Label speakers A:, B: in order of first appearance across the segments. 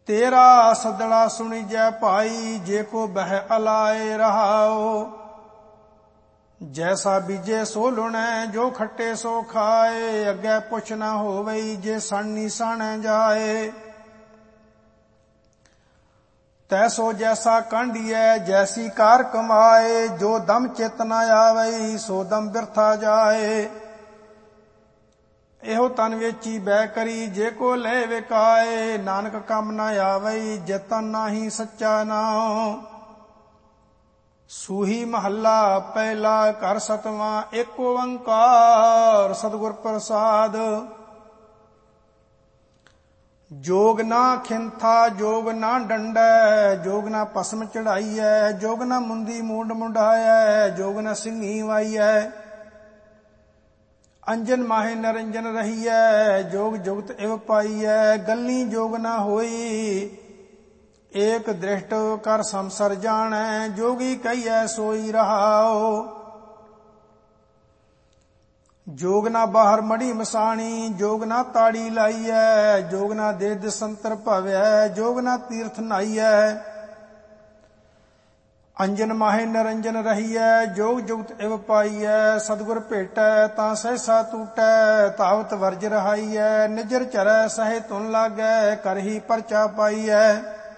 A: तेरा सदड़ा सुनिजै भाई, जे को बह अलाए रहाओ। जैसा बीजे सो लुणै, जो खट्टे सो खाए। अग्गै पुछ न होवई, जे सानी साणै जाए। तैसो जैसा कांडियै, जैसी कार कमाए। जो दम चित न आवई, सो दम बिरथा जाए। ਇਹੋ ਤਨ ਵੇਚੀ ਬੈ ਕਰੀ, ਜੇ ਕੋ ਲੈ ਵਿਕਾਏ। ਨਾਨਕ ਕੰਮ ਨਾ ਆਵਈ, ਜੇ ਤਨ ਨਾਹੀ ਸੱਚਾ ਨਾਉ। ਸੂਹੀ ਮਹੱਲਾ ਪਹਿਲਾ, ਘਰ ਸਤਵਾਂ, ਏਕ ਓੰਕਾਰ ਸਤਿਗੁਰ ਪ੍ਰਸਾਦ। ਜੋਗ ਨਾ ਖਿੰਥਾ, ਜੋਗ ਨਾ ਡੰਡੈ। ਜੋਗ ਨਾ ਭਸਮ ਚੜਾਈਐ, ਜੋਗ ਨਾ ਮੁੰਦੀ ਮੂੰਡ ਮੁੰਡਾਇਐ। ਜੋਗ ਨਾ ਸਿੰਘੀ ਵਾਈਐ, ਅੰਜਨ ਮਾਹੇ ਨਰੰਜਨ ਰਹੀਐ। ਜੋਗ ਜੁਗਤ ਇਵ ਪਾਈਐ, ਗੱਲੀ ਜੋਗ ਨਾ ਹੋਈ। ਏਕ ਦ੍ਰਿਸ਼ਟ ਕਰ ਸੰਸਰ ਜਾਣੈ, ਜੋਗੀ ਕਹੀਐ ਸੋਈ ਰਹਾਓ। ਜੋਗ ਨਾ ਬਾਹਰ ਮੜੀ ਮਸਾਣੀ, ਜੋਗ ਨਾ ਤਾੜੀ ਲਾਈਐ। ਜੋਗ ਨਾ ਦੇ ਦਿਸੰਤਰ ਭਵੈ, ਜੋਗ ਨਾ ਤੀਰਥ ਨਾਈਐ। ਅੰਜਨ ਮਾਹੇ ਨਰੰਜਨ ਰਹੀਐ, ਜੋਗ ਜੁਗਤ ਇਵ ਪਾਈਐ। ਸਤਿਗੁਰ ਭੇਟੈ ਤਾਂ ਸਹਿਸਾ ਟੂਟੈ, ਧਾਵਤ ਵਰਜ ਰਹਾਈਐ। ਨਿਜਰ ਚਰੈ ਸਹਿ ਧੁਨ ਲਾਗੈ, ਕਰਹੀ ਪਰਚਾ ਪਾਈਐ।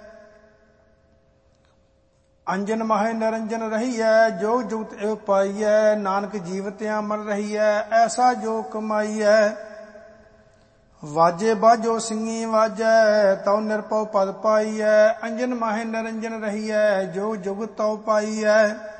A: ਅੰਜਨ ਮਾਹੇ ਨਰੰਜਨ ਰਹੀਐ, ਜੋਗ ਜੁਗਤ ਇਵ ਪਾਈਐ। ਨਾਨਕ ਜੀਵਤਿਆਂ ਮਰ ਰਹੀਐ, ਐਸਾ ਜੋ ਕਮਾਈਐ। ਵਾਜੇ ਬਾਜੋ ਸਿੰਘੀ ਵਾਜੈ, ਤਉ ਨਿਰਭਉ ਪਦ ਪਾਈਐ। ਅੰਜਨ ਮਾਹੇ ਨਰੰਜਨ ਰਹੀਐ, ਜੋਗ ਜੁਗਤ ਤਉ ਪਾਈਐ।